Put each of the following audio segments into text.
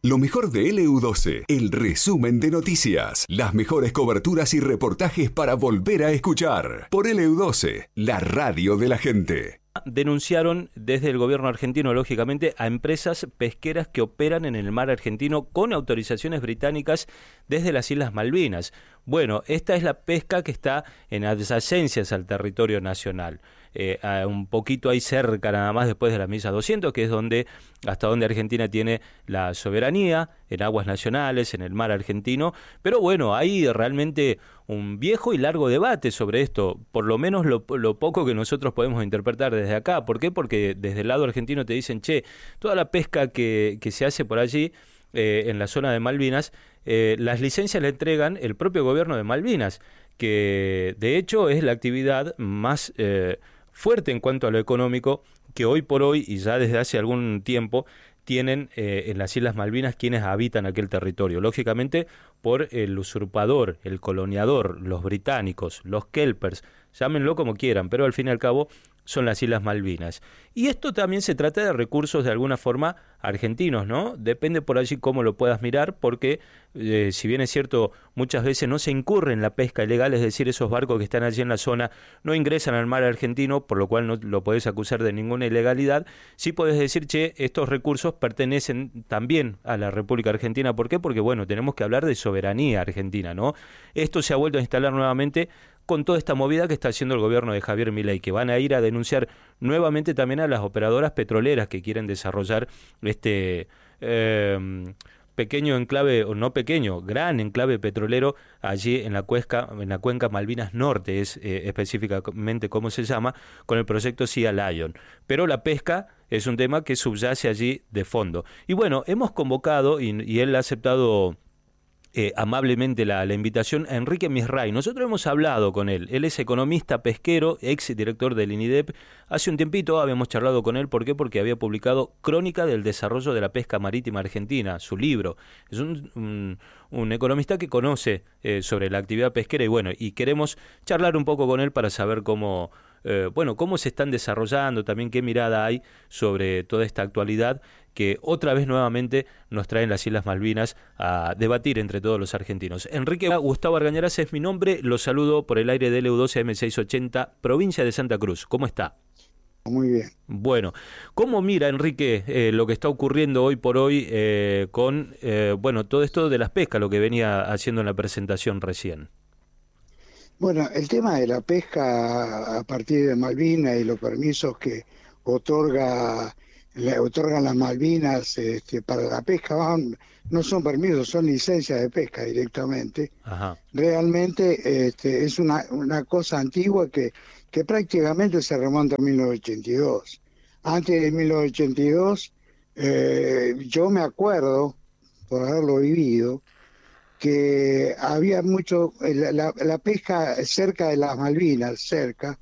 Lo mejor de LU12, el resumen de noticias, las mejores coberturas y reportajes para volver a escuchar. Por LU12, la radio de la gente. Denunciaron desde el gobierno argentino, lógicamente, a empresas pesqueras que operan en el mar argentino con autorizaciones británicas desde las Islas Malvinas. Bueno, esta es la pesca que está en adyacencias al territorio nacional. Un poquito ahí cerca, nada más después de la milla 200, que es hasta donde Argentina tiene la soberanía, en aguas nacionales, en el mar argentino. Pero bueno, hay realmente un viejo y largo debate sobre esto, por lo menos lo poco que nosotros podemos interpretar desde acá. ¿Por qué? Porque desde el lado argentino te dicen, toda la pesca que se hace por allí, en la zona de Malvinas, las licencias le entregan el propio gobierno de Malvinas, que de hecho es la actividad más fuerte en cuanto a lo económico que hoy por hoy y ya desde hace algún tiempo tienen en las Islas Malvinas quienes habitan aquel territorio. Lógicamente por el usurpador, el coloniador, los británicos, los kelpers, llámenlo como quieran, pero al fin y al cabo son las Islas Malvinas. Y esto también se trata de recursos de alguna forma argentinos, ¿no? Depende por allí cómo lo puedas mirar, porque si bien es cierto, muchas veces no se incurre en la pesca ilegal, es decir, esos barcos que están allí en la zona no ingresan al mar argentino, por lo cual no lo podés acusar de ninguna ilegalidad. Sí podés decir, estos recursos pertenecen también a la República Argentina. ¿Por qué? Porque, bueno, tenemos que hablar de soberanía argentina, ¿no? Esto se ha vuelto a instalar nuevamente con toda esta movida que está haciendo el gobierno de Javier Milei, que van a ir a denunciar nuevamente también a las operadoras petroleras que quieren desarrollar este pequeño enclave, o no pequeño, gran enclave petrolero allí en la cuenca Malvinas Norte, es específicamente como se llama, con el proyecto Sea Lion. Pero la pesca es un tema que subyace allí de fondo. Y bueno, hemos convocado, y él ha aceptado amablemente la invitación, a Enrique Misray. Nosotros hemos hablado con él es economista pesquero, ex director del INIDEP. Hace un tiempito habíamos charlado con él. ¿Por qué? Porque había publicado Crónica del desarrollo de la pesca marítima argentina, su libro. Es un economista que conoce sobre la actividad pesquera, y bueno, y queremos charlar un poco con él para saber cómo se están desarrollando, también qué mirada hay sobre toda esta actualidad que otra vez nuevamente nos traen las Islas Malvinas a debatir entre todos los argentinos. Enrique Gustavo Argañarás es mi nombre, lo saludo por el aire de LU12 M680, provincia de Santa Cruz. ¿Cómo está? Muy bien. Bueno, ¿cómo mira, Enrique, lo que está ocurriendo hoy por hoy con todo esto de las pescas, lo que venía haciendo en la presentación recién? Bueno, el tema de la pesca a partir de Malvinas y los permisos que otorgan las Malvinas para la pesca, no son permisos, son licencias de pesca directamente. Ajá. Realmente es una cosa antigua que prácticamente se remonta a 1982. Antes de 1982, yo me acuerdo, por haberlo vivido, que había mucho, la pesca cerca de las Malvinas,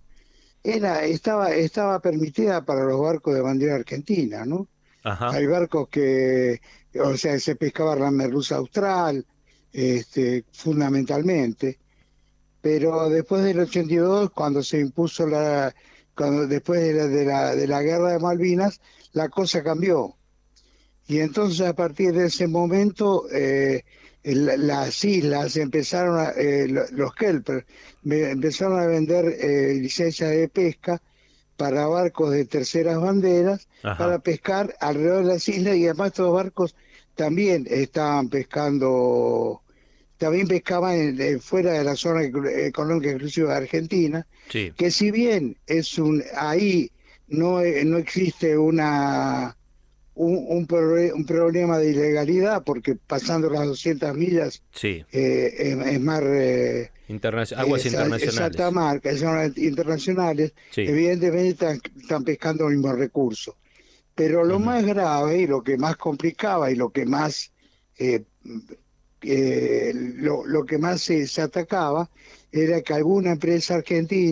estaba permitida para los barcos de bandera argentina, ¿no? Ajá. Hay barcos se pescaba la merluza austral, fundamentalmente, pero después del 82, cuando se impuso después de la guerra de Malvinas, la cosa cambió. Y entonces a partir de ese momento las islas empezaron los kelpers empezaron a vender licencias de pesca para barcos de terceras banderas. Ajá. Para pescar alrededor de las islas, y además estos barcos también estaban pescando, también pescaban fuera de la zona económica exclusiva de Argentina. Sí. Que si bien ahí no existe un problema de ilegalidad, porque pasando las 200 millas sí. Es mar aguas internacionales, alta mar, que son internacionales, sí. Evidentemente están pescando el mismo recurso. Pero lo más grave, y lo que más complicaba, y lo que más lo que más se atacaba, era que alguna empresa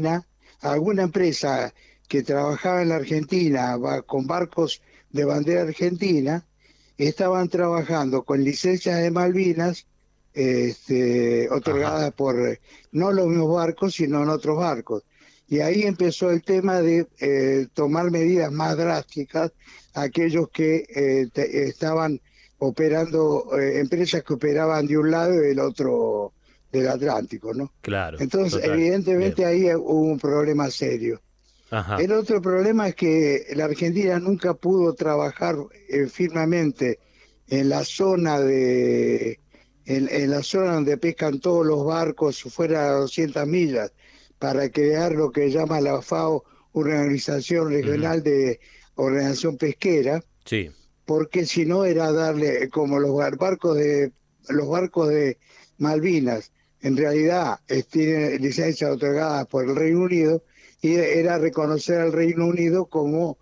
que trabajaba en la Argentina con barcos de bandera argentina, estaban trabajando con licencias de Malvinas otorgadas por no los mismos barcos, sino en otros barcos. Y ahí empezó el tema de tomar medidas más drásticas a aquellos que estaban operando, empresas que operaban de un lado y del otro del Atlántico, ¿no? Claro. Entonces, Total. evidentemente ahí hubo un problema serio. Ajá. El otro problema es que la Argentina nunca pudo trabajar firmemente en la zona en la zona donde pescan todos los barcos fuera de 200 millas, para crear lo que llama la FAO, una organización regional de ordenación pesquera, Sí. porque si no era darle, como los barcos de Malvinas, en realidad tienen licencias otorgadas por el Reino Unido, y era reconocer al Reino Unido como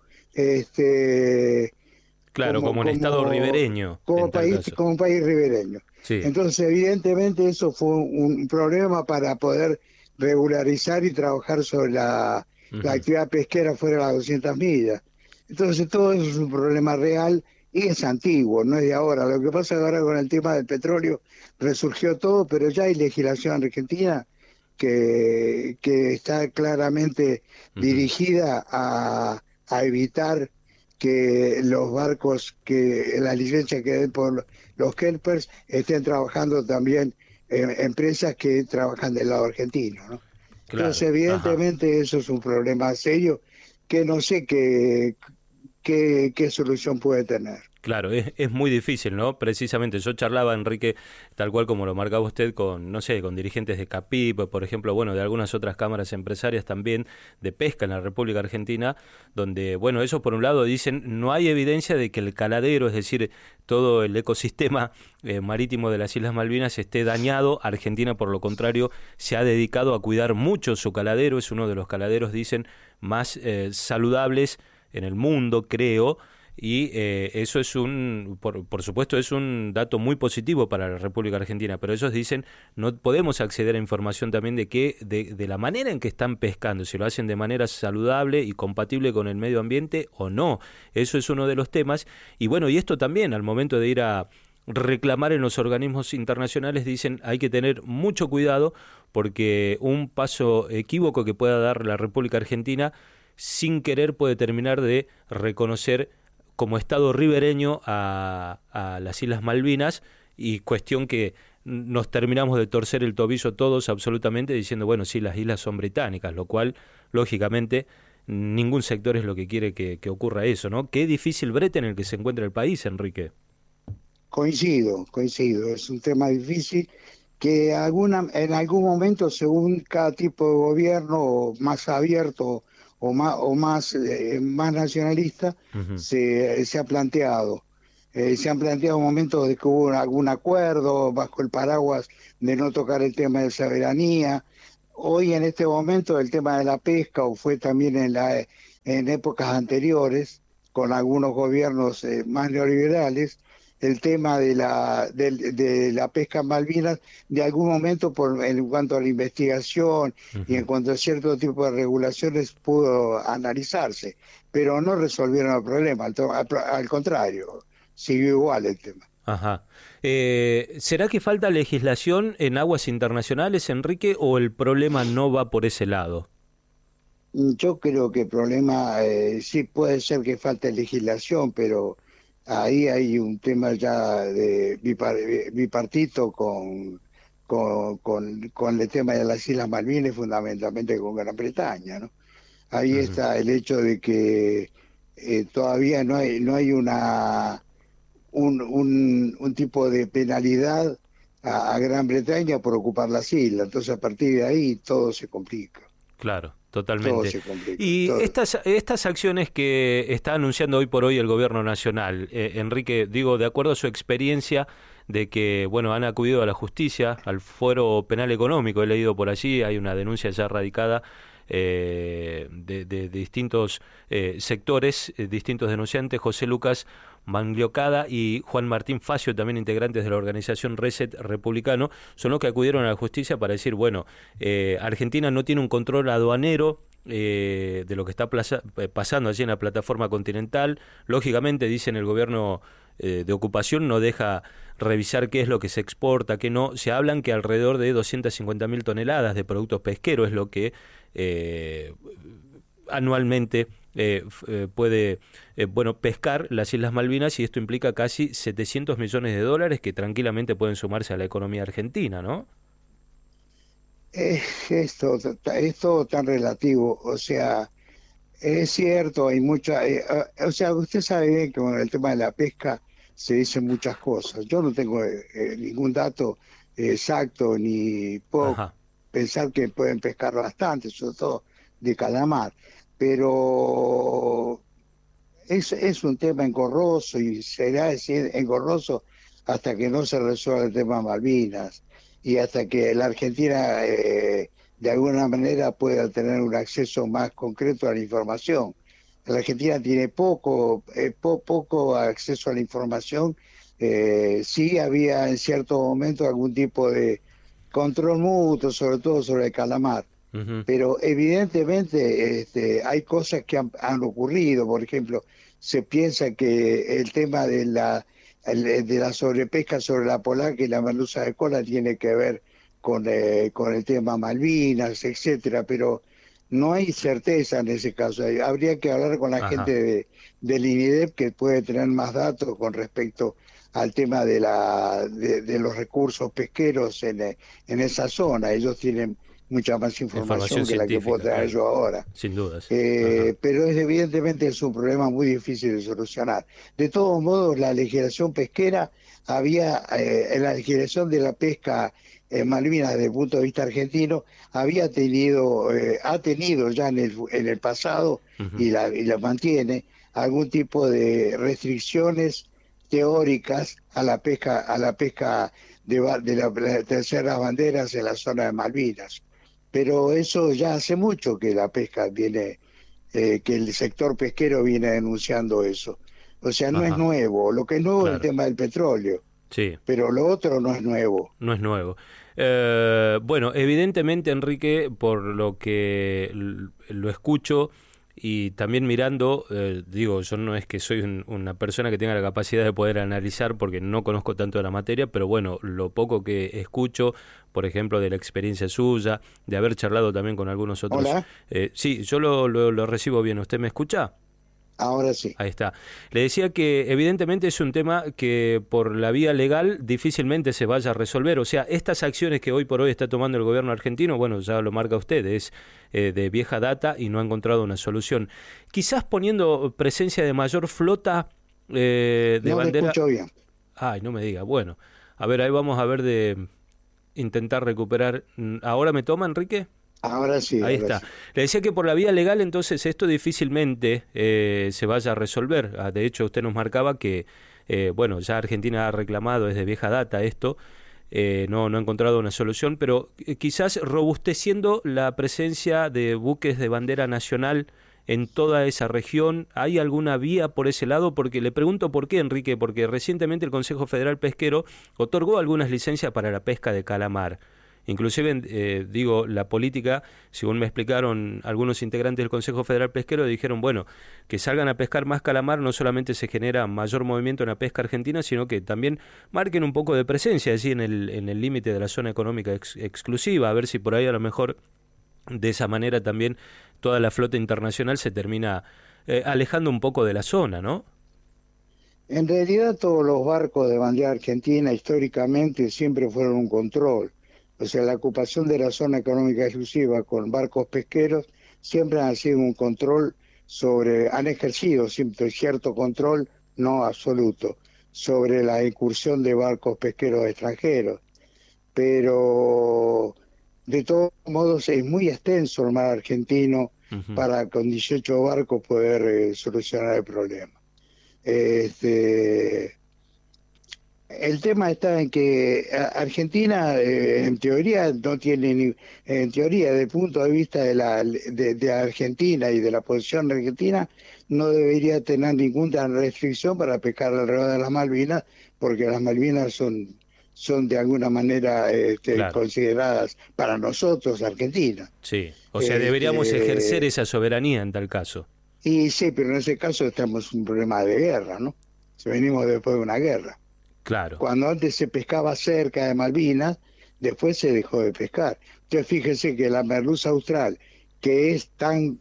Claro, como un estado ribereño, en tal caso. como un país ribereño. Sí. Entonces, evidentemente, eso fue un problema para poder regularizar y trabajar sobre la actividad pesquera fuera de las 200 millas. Entonces, todo eso es un problema real y es antiguo, no es de ahora. Lo que pasa ahora con el tema del petróleo resurgió todo, pero ya hay legislación argentina que está claramente dirigida a evitar que los barcos, que la licencia que den por los kelpers, estén trabajando también empresas que trabajan del lado argentino, ¿no? Claro. Entonces, evidentemente, eso es un problema serio que no sé qué solución puede tener. Claro, es muy difícil, ¿no? Precisamente, yo charlaba, Enrique, tal cual como lo marcaba usted, con, no sé, con dirigentes de CAPIP, por ejemplo, bueno, de algunas otras cámaras empresarias también de pesca en la República Argentina, donde, bueno, ellos por un lado dicen, no hay evidencia de que el caladero, es decir, todo el ecosistema marítimo de las Islas Malvinas esté dañado. Argentina, por lo contrario, se ha dedicado a cuidar mucho su caladero, es uno de los caladeros, dicen, más saludables en el mundo, creo. Y eso es por supuesto, es un dato muy positivo para la República Argentina, pero ellos dicen, no podemos acceder a información también de la manera en que están pescando, si lo hacen de manera saludable y compatible con el medio ambiente o no. Eso es uno de los temas. Y bueno, y esto también, al momento de ir a reclamar en los organismos internacionales, dicen, hay que tener mucho cuidado, porque un paso equívoco que pueda dar la República Argentina, sin querer, puede terminar de reconocer como estado ribereño a las Islas Malvinas, y cuestión que nos terminamos de torcer el tobillo todos absolutamente diciendo, bueno, sí, las islas son británicas, lo cual, lógicamente, ningún sector es lo que quiere que ocurra eso, ¿no? Qué difícil brete en el que se encuentra el país, Enrique. Coincido, es un tema difícil que en algún momento, según cada tipo de gobierno más abierto o más nacionalista, se ha planteado. Se han planteado momentos de que hubo algún acuerdo bajo el paraguas de no tocar el tema de soberanía. Hoy, en este momento, el tema de la pesca, o fue también en épocas anteriores, con algunos gobiernos más neoliberales, el tema de la pesca en Malvinas, de algún momento, en cuanto a la investigación y en cuanto a cierto tipo de regulaciones, pudo analizarse, pero no resolvieron el problema, al contrario, siguió igual el tema. Ajá. ¿Será que falta legislación en aguas internacionales, Enrique, o el problema no va por ese lado? Yo creo que el problema sí puede ser que falte legislación, pero ahí hay un tema ya de bipartito con el tema de las Islas Malvinas, fundamentalmente con Gran Bretaña, ¿no? Ahí está el hecho de que todavía no hay un tipo de penalidad a Gran Bretaña por ocupar las islas. Entonces, a partir de ahí todo se complica. Claro, totalmente. Todo se complica. Y estas acciones que está anunciando hoy por hoy el gobierno nacional, Enrique, digo, de acuerdo a su experiencia de que, bueno, han acudido a la justicia, al fuero penal económico, he leído por allí, hay una denuncia ya radicada de distintos sectores, distintos denunciantes, José Lucas Mangliocada y Juan Martín Facio, también integrantes de la organización Reset Republicano, son los que acudieron a la justicia para decir, bueno, Argentina no tiene un control aduanero de lo que está pasando allí en la plataforma continental. Lógicamente, dicen, el gobierno de ocupación no deja revisar qué es lo que se exporta, qué no. Se hablan que alrededor de 250.000 toneladas de productos pesqueros es lo que anualmente puede pescar las Islas Malvinas, y esto implica casi 700 millones de dólares que tranquilamente pueden sumarse a la economía argentina, ¿no? Es todo tan relativo, o sea, es cierto, hay mucha, o sea, usted sabe bien que con el tema de la pesca se dicen muchas cosas. Yo no tengo ningún dato exacto, ni puedo Ajá. pensar que pueden pescar bastante, sobre todo de calamar, pero es un tema engorroso y será engorroso hasta que no se resuelva el tema Malvinas y hasta que la Argentina de alguna manera pueda tener un acceso más concreto a la información. La Argentina tiene poco acceso a la información. Sí había en cierto momento algún tipo de control mutuo, sobre todo sobre el calamar, Ujú. pero evidentemente hay cosas que han ocurrido. Por ejemplo, se piensa que el tema de la sobrepesca sobre la polaca y la merluza de cola tiene que ver con el tema Malvinas, etcétera, pero no hay certeza en ese caso. Habría que hablar con la Ajá. gente del INIDEP, que puede tener más datos con respecto al tema de los recursos pesqueros en esa zona. Ellos tienen mucha más Información información que la que puedo científica, tener claro. yo ahora. Sin dudas. Ajá. Pero evidentemente es un problema muy difícil de solucionar. De todos modos, la legislación pesquera en la legislación de la pesca en Malvinas desde el punto de vista argentino, ha tenido ya en el pasado Ujú. y la mantiene algún tipo de restricciones teóricas a la pesca de las terceras banderas en la zona de Malvinas. Pero eso ya hace mucho que la pesca viene, que el sector pesquero viene denunciando eso. O sea, no es Ajá. nuevo. Lo que es nuevo es el Claro. tema del petróleo, Sí. pero lo otro no es nuevo. No es nuevo. Bueno, evidentemente, Enrique, por lo que lo escucho y también mirando, digo, yo no es que soy una persona que tenga la capacidad de poder analizar porque no conozco tanto de la materia, pero bueno, lo poco que escucho, por ejemplo, de la experiencia suya, de haber charlado también con algunos otros. Hola, Sí, yo lo recibo bien. ¿Usted me escucha? ahora sí. Ahí está. Le decía que evidentemente es un tema que por la vía legal difícilmente se vaya a resolver. O sea, estas acciones que hoy por hoy está tomando el gobierno argentino, bueno, ya lo marca usted, es de vieja data y no ha encontrado una solución. Quizás poniendo presencia de mayor flota de No le bandera... escucho bien. Ay, no me diga. Bueno, a ver, ahí vamos a ver de intentar recuperar. ¿Ahora me toma, Enrique? Ahora sí, Ahí ahora está. sí. Le decía que por la vía legal entonces esto difícilmente se vaya a resolver. De hecho, usted nos marcaba que, bueno, ya Argentina ha reclamado desde vieja data esto, no ha encontrado una solución, pero quizás robusteciendo la presencia de buques de bandera nacional en toda esa región, ¿hay alguna vía por ese lado? Porque le pregunto por qué, Enrique, porque recientemente el Consejo Federal Pesquero otorgó algunas licencias para la pesca de calamar. Inclusive, digo, la política, según me explicaron algunos integrantes del Consejo Federal Pesquero, dijeron, bueno, que salgan a pescar más calamar, no solamente se genera mayor movimiento en la pesca argentina, sino que también marquen un poco de presencia allí en el límite de la zona económica exclusiva, a ver si por ahí a lo mejor de esa manera también toda la flota internacional se termina alejando un poco de la zona, ¿no? En realidad todos los barcos de bandera argentina históricamente siempre fueron un control. O sea, la ocupación de la zona económica exclusiva con barcos pesqueros siempre han sido un control han ejercido siempre cierto control, no absoluto, sobre la incursión de barcos pesqueros extranjeros. Pero de todos modos es muy extenso el mar argentino Ujú. para con 18 barcos poder solucionar el problema. El tema está en que Argentina, en teoría, no tiene en teoría, desde el punto de vista de Argentina y de la posición argentina, no debería tener ninguna restricción para pescar alrededor de las Malvinas, porque las Malvinas son de alguna manera Claro, consideradas para nosotros Argentina. sí. O sea, deberíamos ejercer esa soberanía en tal caso. Y sí, pero en ese caso estamos en un problema de guerra, ¿no? Si venimos después de una guerra. Claro. Cuando antes se pescaba cerca de Malvinas, después se dejó de pescar. Entonces fíjese que la merluza austral, que es tan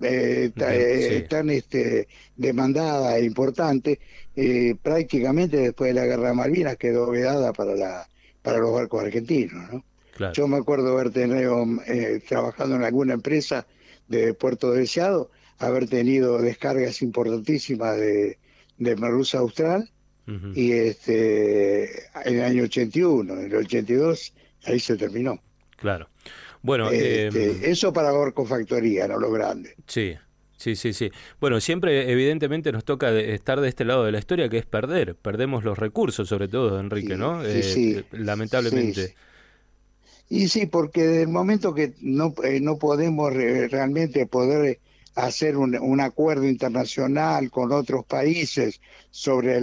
demandada e importante, prácticamente después de la Guerra de Malvinas quedó vedada para los barcos argentinos, ¿no? Claro. Yo me acuerdo haber tenido, trabajando en alguna empresa de Puerto Deseado, haber tenido descargas importantísimas de merluza austral, uh-huh. Y en el año 81, en el 82, ahí se terminó. Claro. Bueno, eso para barcofactoría, no lo grande. Sí. Bueno, siempre evidentemente nos toca estar de este lado de la historia, que es perder. Perdemos los recursos, sobre todo, Enrique, sí, ¿no? Sí, lamentablemente. Sí. Y sí, porque desde el momento que no podemos realmente poder hacer un acuerdo internacional con otros países sobre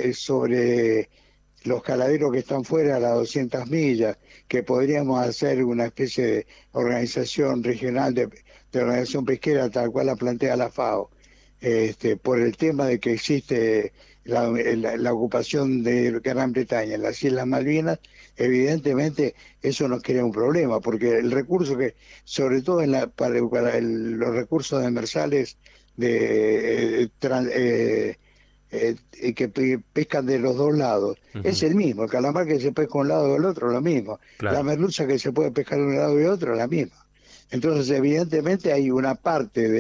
los caladeros que están fuera de las 200 millas, que podríamos hacer una especie de organización regional de organización pesquera tal cual la plantea la FAO, por el tema de que existe la ocupación de Gran Bretaña en las Islas Malvinas, evidentemente eso nos crea un problema, porque el recurso que, sobre todo para los recursos demersales que pescan de los dos lados, uh-huh. Es el mismo. El calamar que se pesca de un lado o del otro es lo mismo. Claro. La merluza que se puede pescar de un lado y otro es la misma. Entonces, evidentemente hay una parte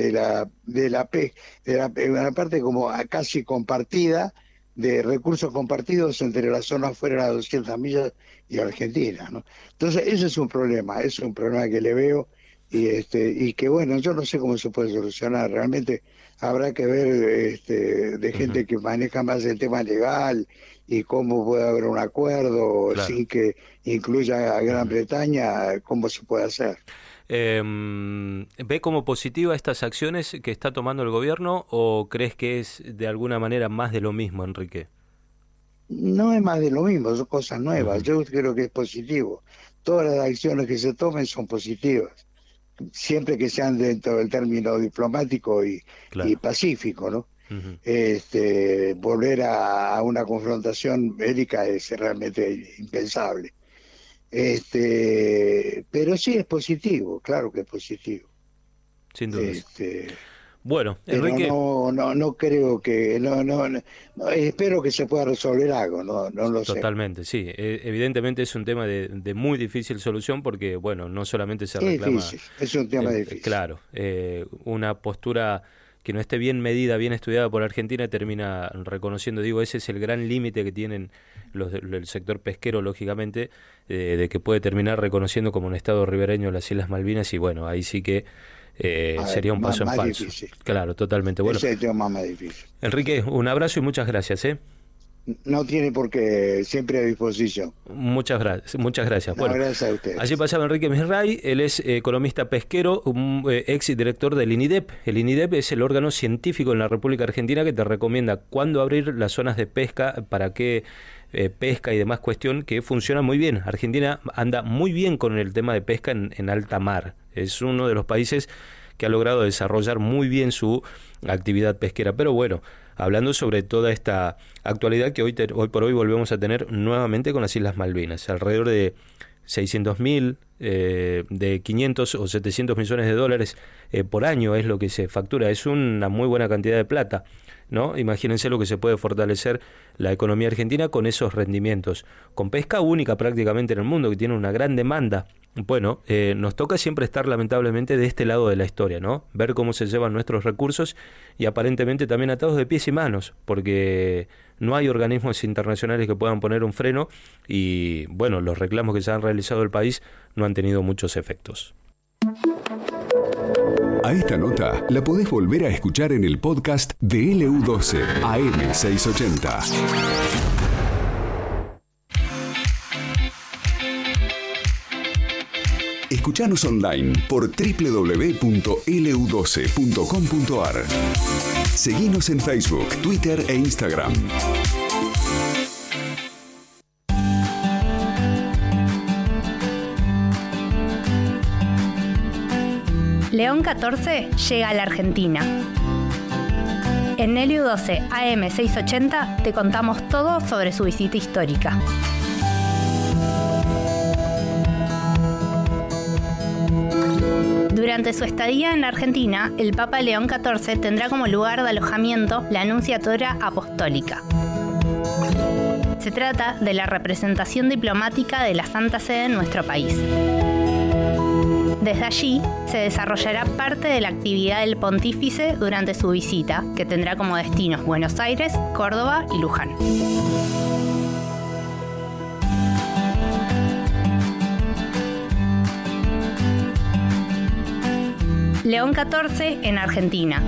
una parte como casi compartida, de recursos compartidos entre la zona fuera de las 200 millas y Argentina, ¿no? Entonces, eso es un problema que le veo, y que bueno, yo no sé cómo se puede solucionar. Realmente habrá que ver de gente, uh-huh. que maneja más el tema legal y cómo puede haber un acuerdo, claro. Sin que incluya a Gran, uh-huh. Bretaña, cómo se puede hacer. ¿Ve como positiva estas acciones que está tomando el gobierno o crees que es de alguna manera más de lo mismo, Enrique? No es más de lo mismo, son cosas nuevas. Uh-huh. Yo creo que es positivo. Todas las acciones que se tomen son positivas, siempre que sean dentro del término diplomático claro. Y pacífico, ¿no? Uh-huh. Volver a una confrontación bélica es realmente impensable. Pero sí es positivo, claro que es positivo. Sin duda. Bueno, Enrique, no creo que espero que se pueda resolver algo, no lo sé. Totalmente, sí. Evidentemente es un tema de muy difícil solución, porque bueno, no solamente se reclama. Difícil. Es un tema difícil. Claro, una postura que no esté bien medida, bien estudiada por Argentina, termina reconociendo, ese es el gran límite que tienen el sector pesquero, lógicamente, de que puede terminar reconociendo como un estado ribereño las Islas Malvinas, y bueno, ahí sí que sería un paso en falso. Difícil. Claro, totalmente. Bueno, ese es el tema más difícil. Enrique, un abrazo y muchas gracias. No tiene por qué, siempre a disposición. Muchas gracias. Bueno, gracias a ustedes. Así pasaba Enrique Misray, él es economista pesquero, ex director del INIDEP. El INIDEP es el órgano científico en la República Argentina que te recomienda cuándo abrir las zonas de pesca, para qué pesca y demás cuestión, que funciona muy bien. Argentina anda muy bien con el tema de pesca en alta mar. Es uno de los países que ha logrado desarrollar muy bien su actividad pesquera. Pero bueno, hablando sobre toda esta actualidad que hoy por hoy volvemos a tener nuevamente con las Islas Malvinas, alrededor de 600.000, de 500 o 700 millones de dólares por año es lo que se factura. Es una muy buena cantidad de plata, ¿no? Imagínense lo que se puede fortalecer la economía argentina con esos rendimientos, con pesca única prácticamente en el mundo, que tiene una gran demanda. Bueno, nos toca siempre estar lamentablemente de este lado de la historia, ¿no? Ver cómo se llevan nuestros recursos, y aparentemente también atados de pies y manos, porque no hay organismos internacionales que puedan poner un freno, y bueno, los reclamos que se han realizado el país no han tenido muchos efectos. A esta nota la podés volver a escuchar en el podcast de LU12 AM680. Escuchanos online por www.lu12.com.ar. Seguinos en Facebook, Twitter e Instagram. León 14 llega a la Argentina. En LU12 AM680 te contamos todo sobre su visita histórica. Durante su estadía en la Argentina, el Papa León XIV tendrá como lugar de alojamiento la Anunciatura Apostólica. Se trata de la representación diplomática de la Santa Sede en nuestro país. Desde allí se desarrollará parte de la actividad del pontífice durante su visita, que tendrá como destinos Buenos Aires, Córdoba y Luján. León XIV en Argentina.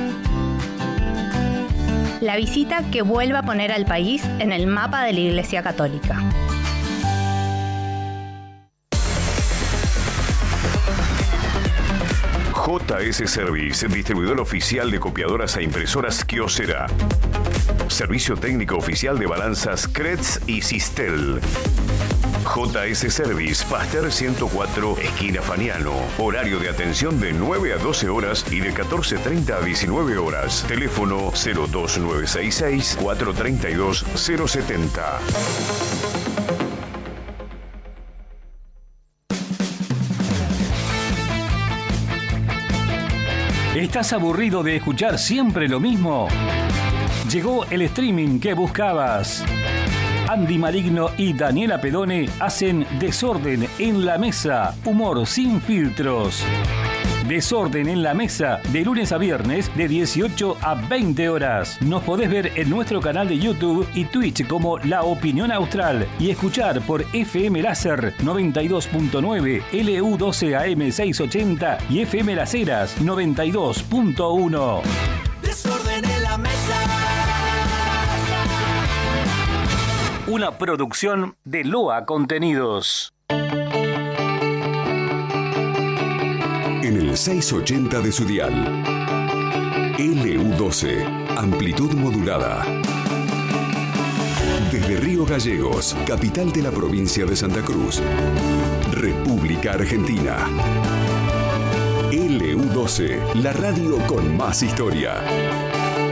La visita que vuelve a poner al país en el mapa de la Iglesia Católica. JS Service, distribuidor oficial de copiadoras e impresoras Kyocera. Servicio técnico oficial de balanzas Kretz y Sistel. JS Service, Pasteur 104, esquina Faniano. Horario de atención de 9 a 12 horas y de 14:30 a 19 horas. Teléfono 02966 432 070. ¿Estás aburrido de escuchar siempre lo mismo? Llegó el streaming que buscabas. Andy Maligno y Daniela Pedone hacen Desorden en la Mesa, humor sin filtros. Desorden en la Mesa, de lunes a viernes, de 18 a 20 horas. Nos podés ver en nuestro canal de YouTube y Twitch como La Opinión Austral y escuchar por FM Láser 92.9, LU12 AM 680 y FM Las Heras 92.1. Desorden en la Mesa. Una producción de Loa Contenidos. En el 680 de su dial. LU12, amplitud modulada. Desde Río Gallegos, capital de la provincia de Santa Cruz. República Argentina. LU12, la radio con más historia.